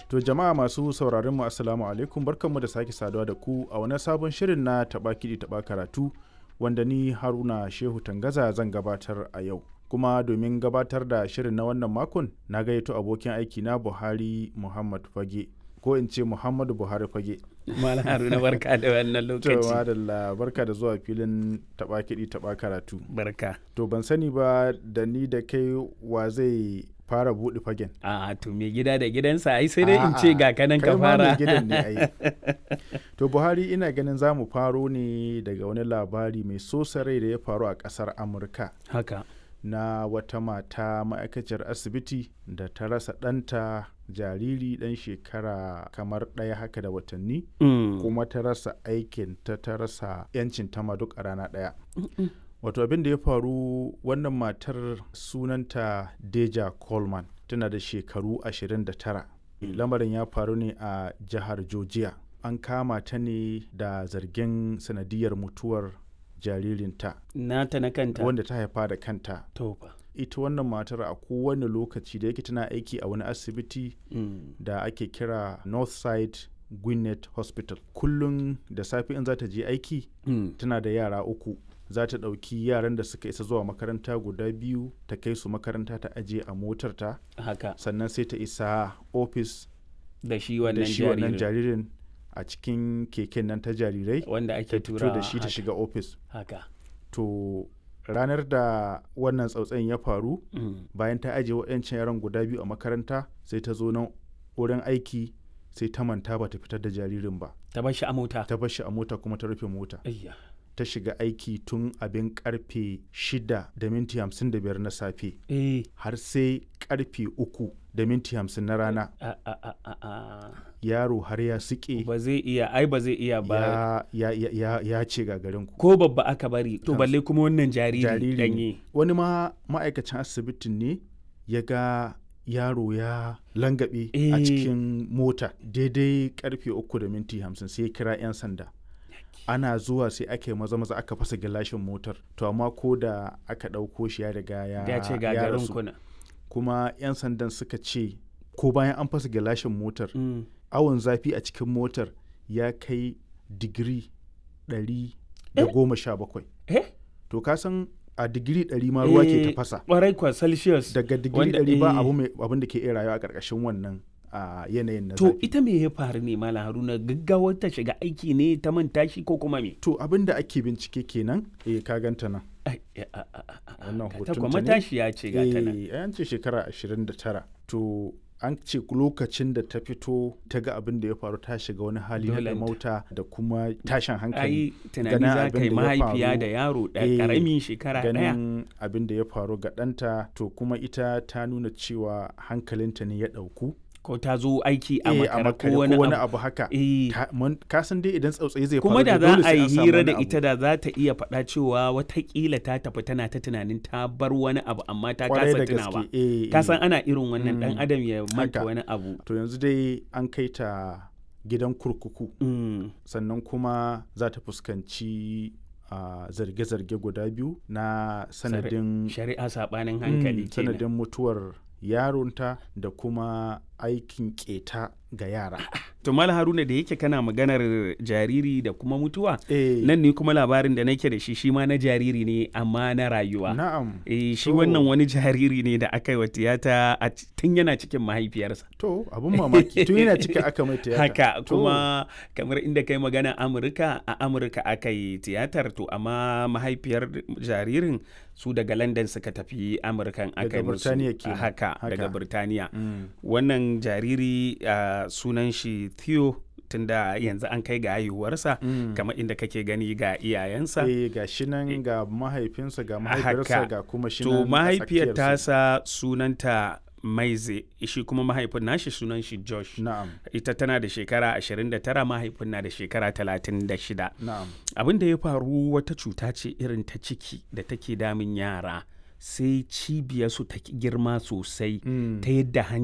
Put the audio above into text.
To jama'a masu sauraron mu assalamu alaikum, barkanmu da sake saduwa da ku a wani sabon shirin na taɓa kiɗi taɓa karatu wanda ni Haruna Shehu Tangaza zan gabatar a yau. Kuma domin gabatar da shirin na wannan makon na gayyato abokin aiki na Buhari Muhammad Fage, ko in ce Muhammadu Buhari Fage. Malam Haruna barka da wannan lokaci. To madalla, barka da zuwa filin taɓa kiɗi taɓa karatu. Barka. To ban sani ba da ni da kai wa zai fara buɗe fagen. To mai gida da gidansa ai sai dai in ce ga kanan ka fara. Kai ma mai gidan ne ai. To Buhari, ina ganin za mu faro ne daga wani labari mai sosa rai da ya faru a ƙasar Amurka. Haka. Na wata mata ma'aikaciyar asibiti da ta rasa ɗanta jariri ɗan shekara kamar ɗaya haka da watanni, kuma ta rasa aikin ta rasa 'yancin ta ma duk a rana ɗaya. Wato abin da ya faru, wannan matar sunanta Deja Coleman, tana da shekaru 29. Lamarin ya faru ne a jihar Georgia. An kama ta ne da zargin sanadiyar mutuwar jaririnta. Nata na kanta. Wanda ta haifa da kanta. Tofa. Ita wannan matar a kowane lokaci da yake tana aiki a wani asibiti da ake kira Northside Gwinnett Hospital. Kullum da safe in za ta je aiki, tana da yara 3. Za ta ɗauki yaran da suka isa zuwa makaranta guda 2 ta kai su makaranta ta ajiye a motarta. Haka. Sannan sai ta isa ofis da shi wannan jaririn a cikin keken nan ta jarirai wanda ake tura da shi ta shiga ofis. Haka. To ranar da wannan tsautsayin ya faru, bayan ta ajiye waɗancan yaran guda 2 a makaranta, sai ta zo nan wurin aiki, sai ta manta ba ta fitar da jaririn ba. Ta bar shi a mota. Ta bar shi a mota kuma ta rufe mota. Ta shiga aiki tun abin karfe 6:55 na safe. Har sai karfe 3:50 na rana. Yaro har ya sike. Ba zai iya ba. Ya ce gagarin ku. Ko babba aka bari. To balle kuma wannan jariri danye. Wani ma'aikacin asibitin ne ya ga yaro ya langabe a cikin mota daidai karfe 3:50 sai ya kira 'yan sanda. Ana zuwa sai aka yi maza aka fasa gilashin motar, to amma ko da aka ɗauko shi ya riga ya ce gagarin kuna. Kuma 'yan sandan suka ce ko bayan an fasa gilashin motar, awon zafi a cikin motar ya kai digiri 117. To ka san a digiri 100 ma ruwa ke tafasa. Ƙwarai kwa Celsius. Daga digiri 100 ba abin da ke iya rayuwa a ƙarƙashin wannan a yanayin na zafi. To ita me ya faru ne Malam Haruna, gaggawar ta shiga aiki ne ta manta shi ko kuma me? To abin da ake bincike kenan, ka ganta nan. Wannan hoton ta ne. Matashi ya ce gata nan. An ce shekara 29. To an ce lokacin da ta fito ta ga abin da ya faru, ta shiga wani hali na mauta da kuma tashin hankali. Tunani za ka yi mahaifiya da yaro ƙaramin shekara 1. Ganin abin da ya faru ga ɗanta, to kuma ita ta nuna cewa hankalinta ne ya ɗauku. Ko ta zo aiki a makare ko wani abu haka. Ka san dai idan tsautsayi zai faru, kuma da za a yi hira da ita da za ta iya faɗa cewa watakila ta tafi tana ta tunanin ta bar wani abu amma ta kasa tunawa. Ka san ana irin wannan ɗan adam ya manta wani abu. To yanzu dai an kai ta gidan kurkuku. Sannan kuma za ta fuskanci zarge-zarge guda 2 na sanadin shari'a saɓanin hankali, sanadin mutuwar yaronta da kuma aikin keta ga yara. To Malam Haruna, da yake kana maganar jariri da kuma mutuwa, nan ne kuma labarin da nake da shi ma na jariri ne amma na rayuwa. Na'am. Shi wannan wani jariri ne da aka yi wa tiyata tun yana cikin mahaifiyarsa. To abun mamaki, tun yana cikin aka mai tiyata. Haka, kuma kamar inda kai magana a Amurka aka yi tiyatar, to amma mahaifiyar jaririn su daga London suka tafi Amurkan aka yi musu. Daga Birtaniya. Wannan jariri sunan shi Theo, tunda yanzu an kai ga haihuwarsa, kamar inda kake gani ga iyayensa. Ga shi nan ga mahaifinsa ga mahaifiyarsa ga kuma shi nan. To mahaifiyar tasa sunanta Maize, shi kuma mahaifin nashi sunan shi Josh. Na'am. Ita tana da shekara 29, mahaifin na da shekara 36. Na'am. Abin da ya faru, wata cuta ce irin ta ciki da take damun yara, sai cibiyarsu ta girma sosai ta yadda